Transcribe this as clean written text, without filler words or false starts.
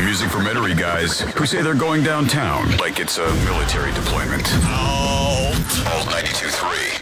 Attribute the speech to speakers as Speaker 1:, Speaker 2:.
Speaker 1: music from Metairie guys who say they're going downtown like it's a military deployment. Alt 92.3.